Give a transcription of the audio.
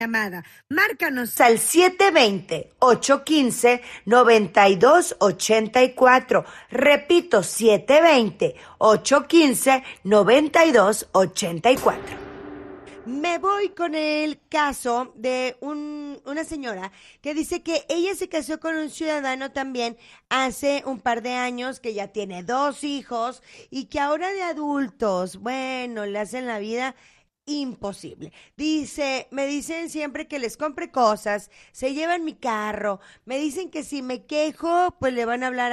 llamada. Márcanos al 720-815-9284. Repito, 720-815-9284. Me voy con el caso de una señora que dice que ella se casó con un ciudadano también hace un par de años, que ya tiene 2 hijos y que ahora de adultos, bueno, le hacen la vida imposible. Dice, me dicen siempre que les compre cosas, se llevan mi carro, me dicen que si me quejo, pues le van a hablar